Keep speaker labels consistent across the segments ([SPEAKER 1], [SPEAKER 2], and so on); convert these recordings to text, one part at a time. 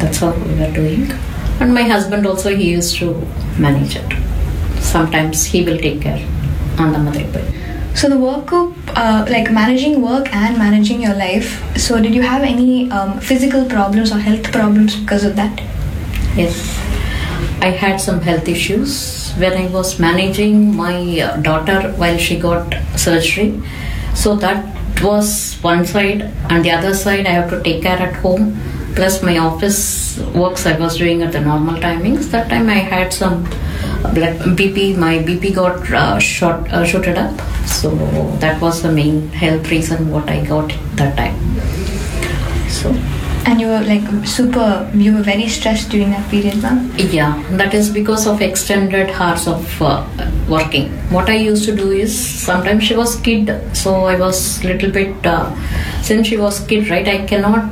[SPEAKER 1] That's how we were doing. And my husband also, he used to manage it. Sometimes he will take care on the mother.
[SPEAKER 2] So the work group, like managing work and managing your life. So did you have any physical problems or health problems because of that?
[SPEAKER 1] Yes, I had some health issues when I was managing my daughter while she got surgery. So that was one side, and the other side I have to take care at home. Plus my office works I was doing at the normal timings. That time I had some BP. My BP got shooted up. So that was the main health reason what I got that time. So.
[SPEAKER 2] And you were you were very stressed during that period, ma'am?
[SPEAKER 1] Yeah, that is because of extended hours of working. What I used to do is, sometimes she was kid, so I was little bit, since she was kid, right, I cannot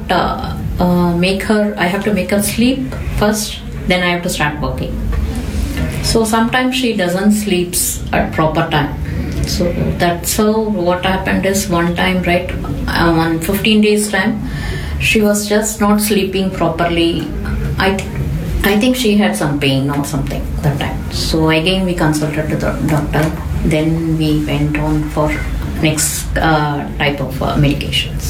[SPEAKER 1] I have to make her sleep first, then I have to start working. So sometimes she doesn't sleep at proper time. So that's how what happened is, one time, right, on 15 days time, she was just not sleeping properly. I think she had some pain or something that time. So again we consulted the doctor. Then we went on for next type of medications.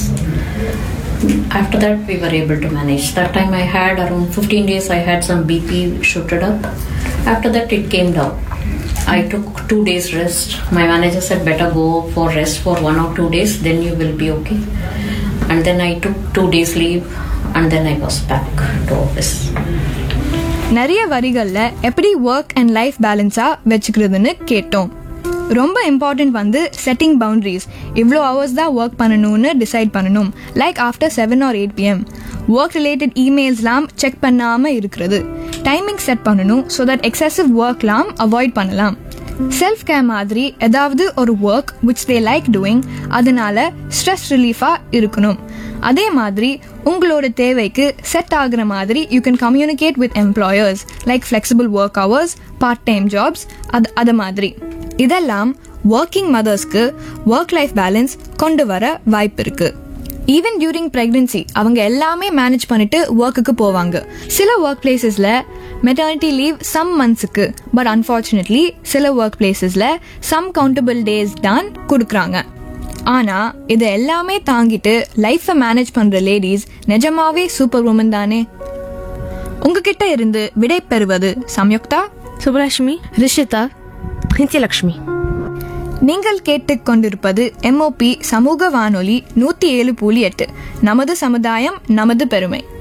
[SPEAKER 1] After that we were able to manage. That time I had around 15 days I had some BP shooted up. After that it came down. I took 2 days rest. My manager said better go for rest for 1 or 2 days, then you will be okay. And then I took 2 days leave, and then I was back to office.
[SPEAKER 3] நிறைய வரிகளில் எப்படி work and life பேலன்ஸாக வச்சுக்கிறதுன்னு கேட்டோம். ரொம்ப important வந்து setting boundaries. இவ்வளோ hours தான் work பண்ணணும்னு decide பண்ணணும். Like after 7 or 8 PM work related இமெயில்ஸ்லாம் check பண்ணாமல் இருக்கிறது. டைமிங் செட் பண்ணணும் ஸோ தட் எக்ஸசிவ் ஒர்க்லாம் அவாய்ட் பண்ணலாம். செல்ஃப் கேர் மாதிரி ஏதாவது ஒரு work which they like doing, அதனால ஸ்ட்ரெஸ் ரிலீஃபாக இருக்கணும். அதே மாதிரி உங்களோட தேவைக்கு செட் ஆகுற மாதிரி you can communicate with employers, like flexible work hours, part time jobs, அது மாதிரி. இதெல்லாம் ஒர்க்கிங் மதர்ஸ்க்கு ஒர்க் லைஃப் பேலன்ஸ் கொண்டு வர வாய்ப்பு இருக்கு. ஈவன் டியூரிங் பிரெக்னன்சி அவங்க எல்லாமே மேனேஜ் பண்ணிட்டு ஒர்க்குக்கு போவாங்க. சில work பிளேசஸ்ல maternity leave some மந்த்ஸுக்கு, but unfortunately சில ஒர்க் பிளேசஸ்ல சம் கவுண்டபிள் டேஸ் தான் கொடுக்குறாங்க. ஆனா இது எல்லாமே தாங்கிட்டு லைஃபை மேனேஜ் பண்ற லேடிஸ் நிஜமாவே சூப்பர் உமன் தானே. உங்ககிட்ட இருந்து விடை பெறுவது சம்யுக்தா,
[SPEAKER 4] சுப்லட்சுமி, ரிஷிதா, நித்யலட்சுமி.
[SPEAKER 3] நீங்கள் கேட்டுக்கொண்டிருப்பது MOP சமூக வானொலி 107.8. நமது சமுதாயம் நமது பெருமை.